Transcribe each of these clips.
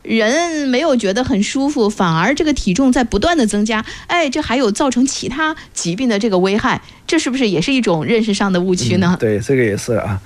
人没有觉得很舒服，反而这个体重在不断的增加，这还有造成其他疾病的这个危害，这是不是也是一种认识上的误区呢？ 对，这个也是啊。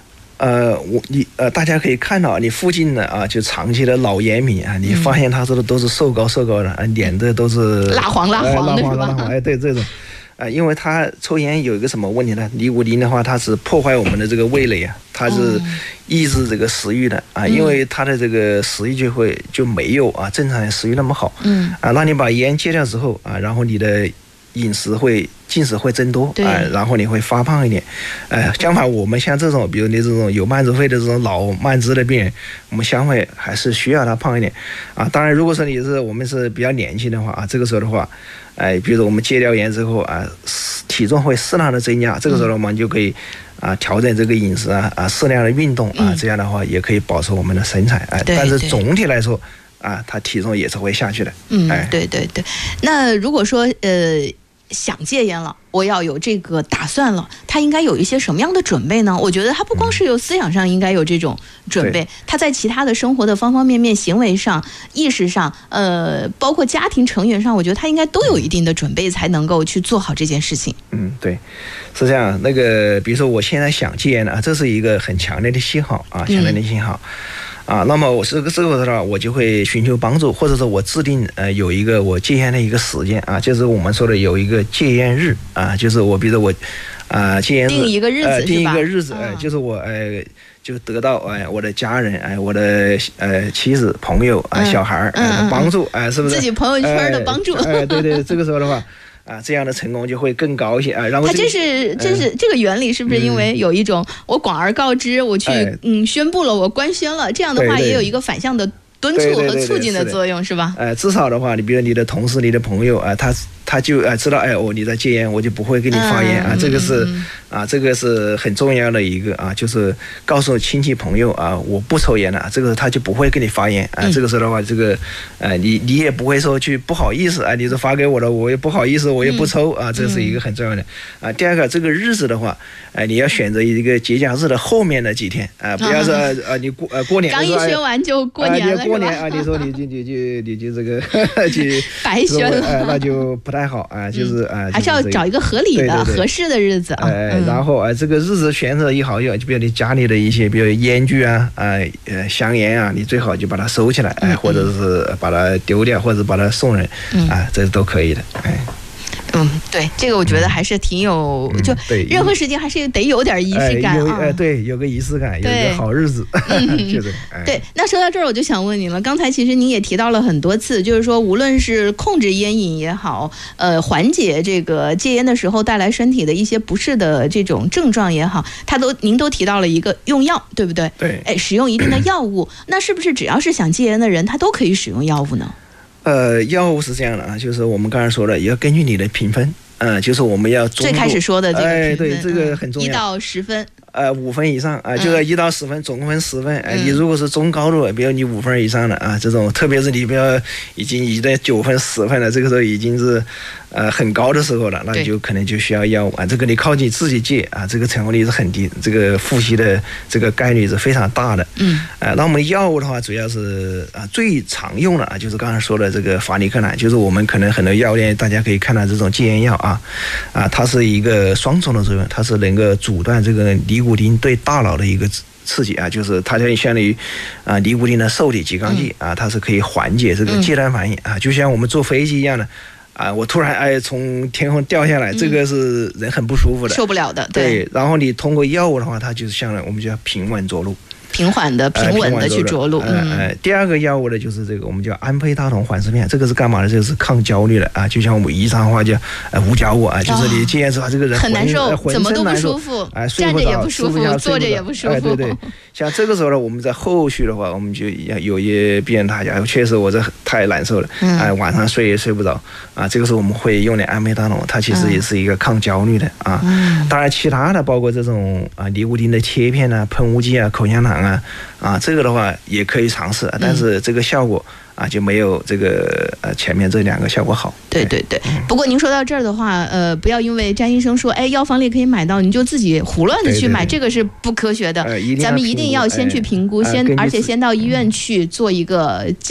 大家可以看到你附近的啊，就长期的老烟民啊，你发现他这都是瘦高的，脸的都是蜡黄的是吧？ 对这种。因为他抽烟有一个什么问题呢？尼古丁的话，它是破坏我们的这个味蕾啊，它是抑制这个食欲的啊，因为它的这个食欲就没有啊正常的食欲那么好。那你把烟戒掉之后啊，然后你的进食会增多然后你会发胖一点。相反，我们像这种，比如你这种有慢支肺的这种老慢支的病人，我们相反还是需要他胖一点啊。当然，如果说我们是比较年轻的话啊，这个时候的话，比如说我们戒掉烟之后啊，体重会适当的增加，这个时候我们就可以调整这个饮食适量的运动这样的话也可以保持我们的身材但是总体来说他体重也是会下去的。 对。那如果说想戒烟了，我要有这个打算了，他应该有一些什么样的准备呢？我觉得他不光是有思想上应该有这种准备，他在其他的生活的方方面面、行为上、意识上，包括家庭成员上，我觉得他应该都有一定的准备，才能够去做好这件事情。 对，是这样。比如说我现在想戒烟了这是一个很强烈的信号强烈的信号。那么我这个时候的话，我就会寻求帮助，或者说我制定有一个我戒烟的一个时间就是我们说的有一个戒烟日就是我比如说我戒烟日定一个日子， 定一个日子就是我就得到我的家人我的妻子朋友小孩的帮助是不是自己朋友圈的帮助？ 对，这个时候的话。这样的成功就会更高一些然后它这是这个原理，是不是因为有一种我广而告之，我去宣布了，我官宣了，这样的话也有一个反向的敦促和促进的作用，是吧？ 至少的话，你比如你的同事、你的朋友他就知道你在戒烟，我就不会跟你发言这个是这个是很重要的一个就是告诉亲戚朋友我不抽烟了，这个他就不会跟你发言这个时候的话，这个你也不会说去不好意思你是发给我的，我也不好意思，我也不抽这是一个很重要的第二个，这个日子的话你要选择一个节假日的后面的几天不要说你过年刚一宣完就过年了， 过年你说你就这个去白宣了那就不太好就是还是要找一个合理的合适的日子然后这个日子选择一好就比如你家里的一些比如烟具香烟你最好就把它收起来或者是把它丢掉，或者把它送人这都可以的对，这个我觉得还是挺有就任何事情还是得有点仪式感对，有个仪式感，有个好日子就是对。那说到这儿我就想问您了，刚才其实您也提到了很多次，就是说无论是控制烟瘾也好缓解这个戒烟的时候带来身体的一些不适的这种症状也好，您都提到了一个用药，对不对？ 对， 使用一定的药物那是不是只要是想戒烟的人他都可以使用药物呢？ 药物是这样的就是我们刚才说的，也要根据你的评分就是我们要最开始说的这个评分对，这个很重要，1 到10分 5分以上就是1到10分，总分10分你如果是中高度，比如你5分以上的这种，特别是你不要已经在9分10分了，这个时候已经是很高的时候了，那你就可能就需要药物这个你靠你自己戒这个成功率是很低，这个复吸的这个概率是非常大的那我们药物的话主要是最常用的就是刚才说的这个法利克南，就是我们可能很多药店大家可以看到这种戒烟药它是一个双重的作用，它是能够阻断这个尼古丁对大脑的一个刺激就是它相当于尼古丁的受体拮抗剂它是可以缓解这个戒断反应就像我们坐飞机一样的我突然从天空掉下来这个是人很不舒服的， 受不了的。 对，然后你通过药物的话，它就是像我们叫平稳着陆， 平缓的平稳的去着陆第二个药物呢就是这个我们叫安非他酮缓释片，这个是干嘛的？这个是抗焦虑的就像我们宜昌话叫无焦物就是你戒烟之后这个人很难受，怎么都不舒服站着也不舒服，坐着也不舒服对，像这个时候呢，我们在后续的话，我们就有一些病人他讲确实我这太难受了晚上睡也睡不着这个时候我们会用点安非他酮，它其实也是一个抗焦虑的当然其他的包括这种尼古丁的贴片喷雾剂口香糖这个的话也可以尝试但是这个效果就没有这个前面这2个效果好。 对，不过您说到这儿的话不要因为詹医生说药房里可以买到你就自己胡乱的去买，这个是不科学的咱们一定要先去评估而且先到医院去做一个